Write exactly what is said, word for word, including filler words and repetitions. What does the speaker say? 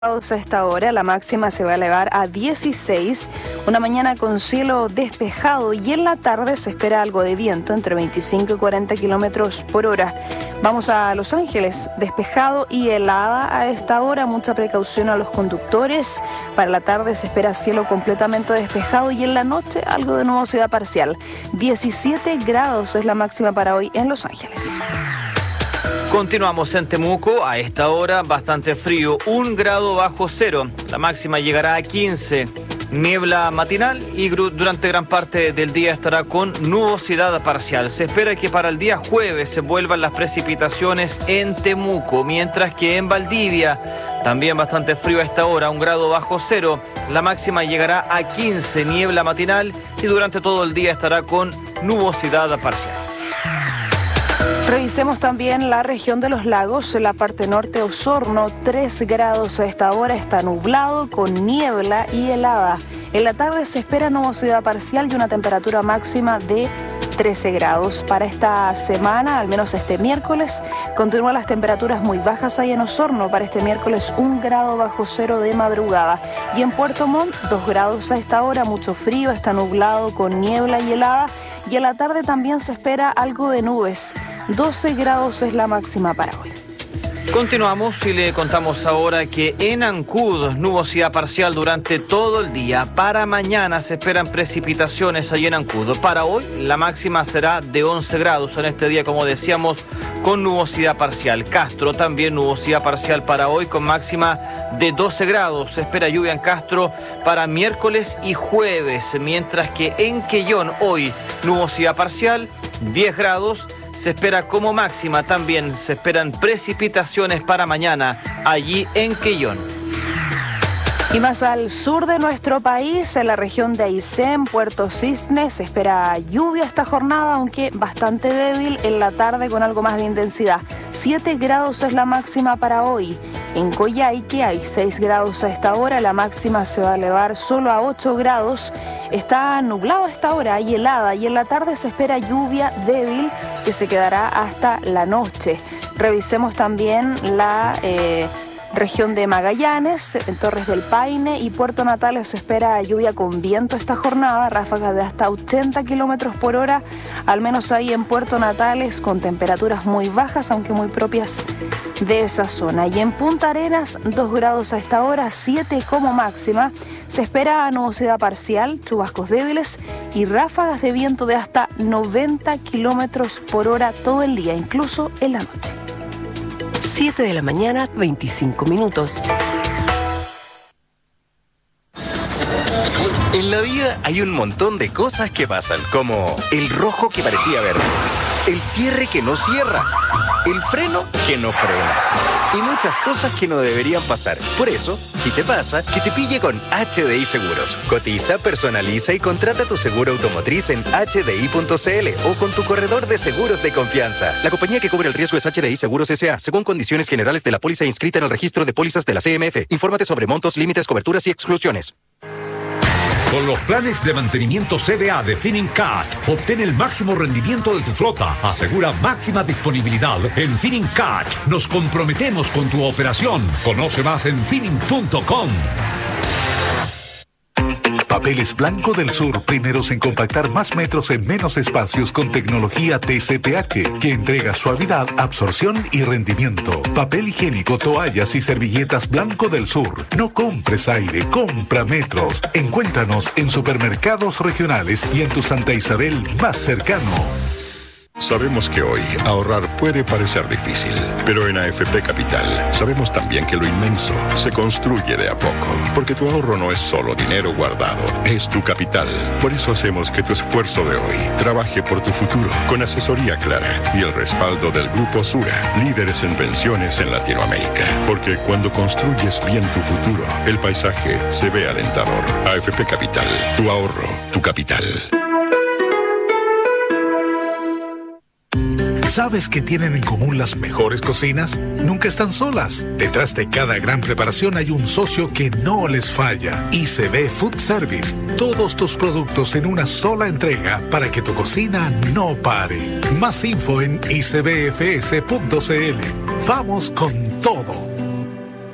A esta hora la máxima se va a elevar a dieciséis, una mañana con cielo despejado y en la tarde se espera algo de viento entre veinticinco y cuarenta kilómetros por hora. Vamos a Los Ángeles, despejado y helada a esta hora, mucha precaución a los conductores. Para la tarde se espera cielo completamente despejado y en la noche algo de nubosidad parcial. diecisiete grados es la máxima para hoy en Los Ángeles. Continuamos en Temuco, a esta hora bastante frío, un grado bajo cero, la máxima llegará a quince, niebla matinal y durante gran parte del día estará con nubosidad parcial. Se espera que para el día jueves se vuelvan las precipitaciones en Temuco, mientras que en Valdivia también bastante frío a esta hora, un grado bajo cero, la máxima llegará a quince, niebla matinal y durante todo el día estará con nubosidad parcial. Revisemos también la región de los lagos, en la parte norte Osorno, tres grados a esta hora, está nublado con niebla y helada. En la tarde se espera nubosidad parcial y una temperatura máxima de trece grados. Para esta semana, al menos este miércoles, continúan las temperaturas muy bajas ahí en Osorno. Para este miércoles, un grado bajo cero de madrugada. Y en Puerto Montt, dos grados a esta hora, mucho frío, está nublado con niebla y helada. Y en la tarde también se espera algo de nubes. doce grados es la máxima para hoy. Continuamos y le contamos ahora que en Ancud, nubosidad parcial durante todo el día. Para mañana se esperan precipitaciones allí en Ancud. Para hoy la máxima será de once grados en este día, como decíamos, con nubosidad parcial. Castro también nubosidad parcial para hoy con máxima de doce grados. Se espera lluvia en Castro para miércoles y jueves, mientras que en Quellón hoy nubosidad parcial, diez grados. Se espera como máxima también, se esperan precipitaciones para mañana allí en Quellón. Y más al sur de nuestro país, en la región de Aysén, Puerto Cisnes, se espera lluvia esta jornada, aunque bastante débil en la tarde con algo más de intensidad. siete grados es la máxima para hoy. En Coyhaique hay seis grados a esta hora, la máxima se va a elevar solo a ocho grados. Está nublado a esta hora, hay helada y en la tarde se espera lluvia débil que se quedará hasta la noche. Revisemos también la eh, región de Magallanes, en Torres del Paine y Puerto Natales se espera lluvia con viento esta jornada, ráfagas de hasta ochenta kilómetros por hora, al menos ahí en Puerto Natales, con temperaturas muy bajas, aunque muy propias de esa zona. Y en Punta Arenas, dos grados a esta hora, siete como máxima. Se espera nubosidad parcial, chubascos débiles y ráfagas de viento de hasta noventa kilómetros por hora todo el día, incluso en la noche. siete de la mañana, veinticinco minutos. En la vida hay un montón de cosas que pasan, como el rojo que parecía verde, el cierre que no cierra, el freno que no frena y muchas cosas que no deberían pasar. Por eso, si te pasa, que te pille con H D I Seguros. Cotiza, personaliza y contrata tu seguro automotriz en H D I punto C L o con tu corredor de seguros de confianza. La compañía que cubre el riesgo es H D I Seguros S A, según condiciones generales de la póliza inscrita en el registro de pólizas de la C M F. Infórmate sobre montos, límites, coberturas y exclusiones. Con los planes de mantenimiento C D A de Finincat, obtén el máximo rendimiento de tu flota. Asegura máxima disponibilidad. En Finincat nos comprometemos con tu operación. Conoce más en Finin punto com. Papeles Blanco del Sur, primeros en compactar más metros en menos espacios con tecnología T C P H, que entrega suavidad, absorción y rendimiento. Papel higiénico, toallas y servilletas Blanco del Sur. No compres aire, compra metros. Encuéntranos en supermercados regionales y en tu Santa Isabel más cercano. Sabemos que hoy ahorrar puede parecer difícil, pero en A F P Capital sabemos también que lo inmenso se construye de a poco, porque tu ahorro no es solo dinero guardado, es tu capital. Por eso hacemos que tu esfuerzo de hoy trabaje por tu futuro, con asesoría clara y el respaldo del Grupo Sura, líderes en pensiones en Latinoamérica. Porque cuando construyes bien tu futuro, el paisaje se ve alentador. A F P Capital, tu ahorro, tu capital. ¿Sabes qué tienen en común las mejores cocinas? Nunca están solas. Detrás de cada gran preparación hay un socio que no les falla. I C B Food Service. Todos tus productos en una sola entrega para que tu cocina no pare. Más info en I C B F S punto C L. Vamos con todo.